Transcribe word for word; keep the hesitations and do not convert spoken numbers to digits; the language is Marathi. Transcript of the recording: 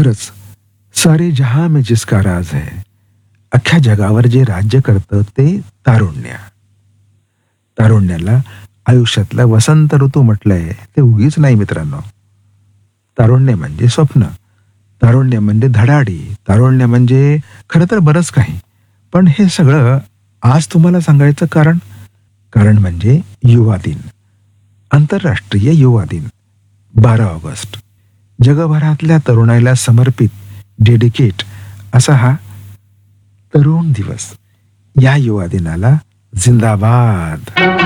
खरंच, सारे जहां में जिसका राज है. अख्ख्या जगावर जे राज्य करतं ते तारुण्य. तारुण्याला आयुष्यातला वसंत ऋतू म्हटलंय ते उगीच नाही मित्रांनो. तारुण्य म्हणजे स्वप्न, तारुण्य म्हणजे धडाडी, तारुण्य म्हणजे खरं तर बरंच काही. पण हे सगळं आज तुम्हाला सांगायचं कारण कारण म्हणजे युवा दिन, आंतरराष्ट्रीय युवा दिन, बारा ऑगस्ट. जगभरातल्या तरुणाईला समर्पित, डेडिकेट असा हा तरुण दिवस. या युवा दिनाला जिंदाबाद.